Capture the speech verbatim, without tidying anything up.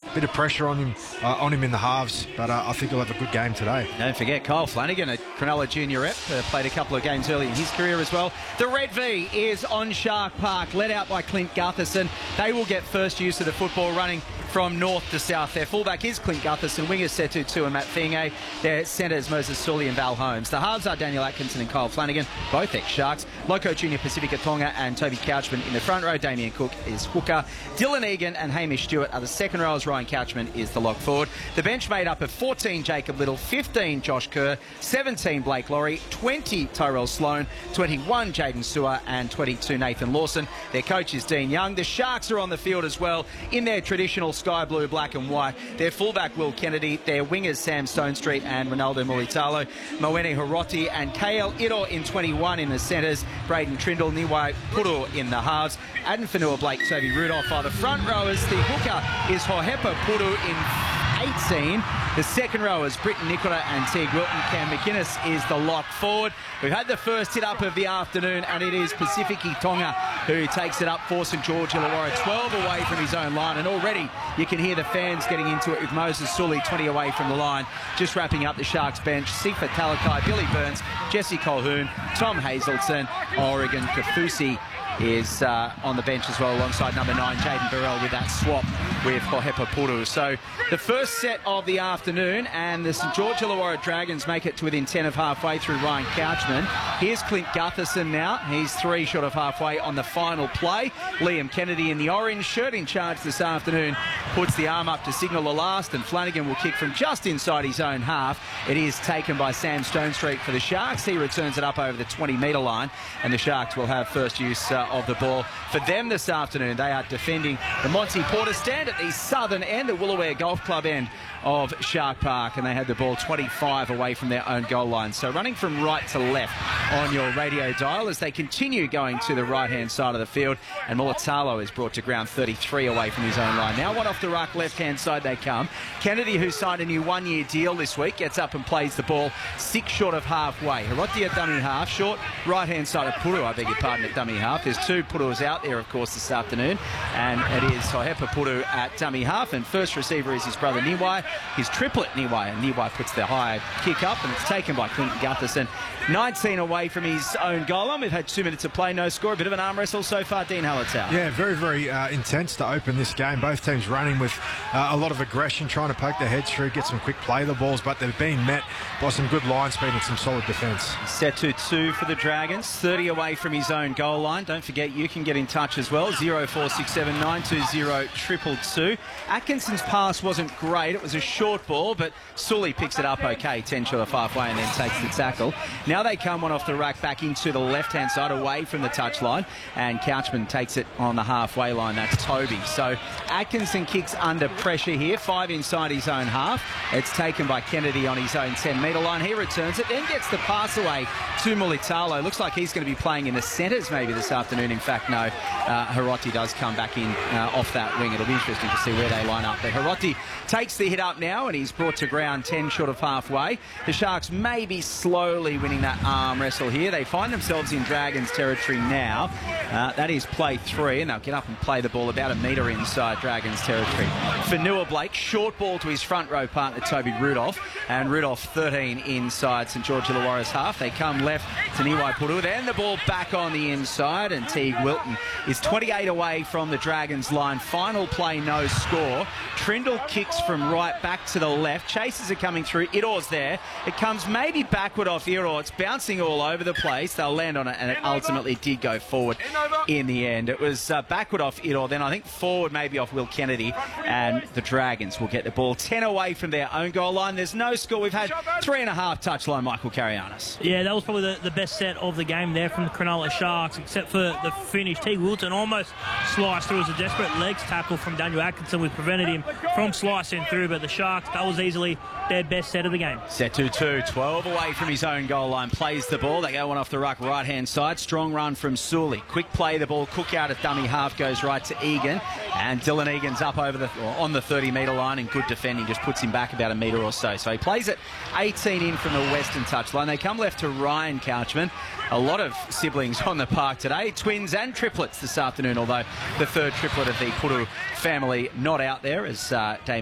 bit of pressure on him uh, on him in the halves, but uh, I think he'll have a good game today. Don't forget Kyle Flanagan, a Cronulla junior rep, uh, played a couple of games early in his career as well. The Red V is on Shark Park, led out by Clint Gutherson. They will get first use of the football, running from north to south. Their fullback is Clint Gutherson, wingers Setu Tu and Matt Fienge. Their centres Moses Sully and Val Holmes. The halves are Daniel Atkinson and Kyle Flanagan, both ex-Sharks. Loco Junior Pacifica Tonga and Toby Couchman in the front row. Damien Cook is hooker. Dylan Egan and Hamish Stewart are the second rowers. Ryan Couchman is the lock forward. The bench made up of fourteen Jacob Little, fifteen Josh Kerr, seventeen Blake Laurie, twenty Tyrell Sloan, twenty-one Jaden Sewer and twenty-two Nathan Lawson. Their coach is Dean Young. The Sharks are on the field as well in their traditional sky blue, black and white. Their fullback Will Kennedy, their wingers Sam Stonestreet and Ronaldo Mulitalo, Moene Hiroti and K L Ito in twenty-one in the centres, Braden Trindle, Niwai Puru in the halves, Adam Fanua Blake, Toby Rudolph are the front rowers. The hooker is Hohepa Puru in eighteen. The second rowers, Britton Nicola and Teague Wilton. Cam McInnes is the lock forward. We've had the first hit up of the afternoon, and it is Pacifici Tonga who takes it up for St George Illawarra, twelve away from his own line, and already you can hear the fans getting into it with Moses Sully twenty away from the line. Just wrapping up the Sharks bench, Sifa Talakai, Billy Burns, Jesse Colhoun, Tom Hazelton, Oregon Kafusi is uh, on the bench as well, alongside number nine, Jaden Burrell, with that swap with Hohepa Puru. So the first set of the afternoon, and the St George Illawarra Dragons make it to within ten of halfway through Ryan Couchman. Here's Clint Gutherson now. He's three short of halfway on the final play. Liam Kennedy in the orange shirt in charge this afternoon puts the arm up to signal the last, and Flanagan will kick from just inside his own half. It is taken by Sam Stonestreet for the Sharks. He returns it up over the twenty metre line, and the Sharks will have first use uh, of the ball. For them this afternoon, they are defending the Monty Porter stand at the southern end, the Woolooware Golf Club end of Shark Park, and they had the ball twenty-five away from their own goal line. So running from right to left on your radio dial as they continue going to the right-hand side of the field, and Mulitalo is brought to ground thirty-three away from his own line. Now one off the ruck, left-hand side they come. Kennedy, who signed a new one-year deal this week, gets up and plays the ball six short of halfway. Hiroti at dummy half, short right-hand side of Puru, I beg your pardon, at dummy half. There's two Purus out there, of course, this afternoon, and it is Hohepa Puru at dummy half, and first receiver is his brother Niwai, his triplet Niwai, and Niwai puts the high kick up, and it's taken by Clinton Gutherson. nineteen away from his own goal line. We've had two minutes of play, no score. A bit of an arm wrestle so far, Dean Hallertau. Yeah, very, very uh, intense to open this game. Both teams running with uh, a lot of aggression, trying to poke their heads through, get some quick play the balls, but they've been met by some good line speed and some solid defence. Setu Tu for the Dragons, thirty away from his own goal line. Don't forget, you can get in touch as well, zero four six seven nine two zero two two two. Atkinson's pass wasn't great. It was a short ball, but Sully picks it up okay, ten short of halfway, and then takes the tackle. Now they come one off the rack back into the left-hand side, away from the touchline, and Couchman takes it on the halfway line. That's Toby. So Atkinson kicks under pressure here, five inside his own half. It's taken by Kennedy on his own ten metre line. He returns it, then gets the pass away to Mulitalo. Looks like he's going to be playing in the centres maybe this afternoon. In fact, no. Uh, Hiroti does come back in uh, off that wing. It'll be interesting to see where they line up. But Hiroti takes the hit up now, and he's brought to ground ten short of halfway. The Sharks may be slowly winning that arm wrestle here. They find themselves in Dragons territory now. Uh, that is play three, and they'll get up and play the ball about a metre inside Dragons territory. Fanua Blake, short ball to his front row partner Toby Rudolph, and Rudolph thirteen inside St George Illawarra's half. They come left to Niwai Puru, then the ball back on the inside, and Teague Wilton is twenty-eight away from the Dragons line. Final play, no score. Trindle kicks from right back to the left. Chasers are coming through. Itor's there. It comes maybe backward off Itor. It's bouncing all over the place. They'll land on it, and it ultimately did go forward in the end. It was uh, backward off Itor, then I think forward maybe off Will Kennedy, and the Dragons will get the ball ten away from their own goal line. There's no score. We've had three and a half touchline, Michael Carianis. Yeah, that was probably the, the best set of the game there from the Cronulla Sharks, except for the finish. Teague Wilton almost sliced through. It was a desperate legs tackle from Daniel Atkinson, which prevented him from slicing through, but the Sharks, that was easily their best set of the game. Setu Tu, twelve away from his own goal line, plays the ball. They go one off the ruck, right-hand side. Strong run from Sully. Quick play, the ball. Cook out at dummy half, goes right to Egan. And Dylan Egan's up over the or on the thirty metre line, and good defending just puts him back about a metre or so. So he plays it eighteen in from the western touchline. They come left to Ryan Couchman. A lot of siblings on the park today, twins and triplets this afternoon, although the third triplet of the Puru family not out there, as uh, Dame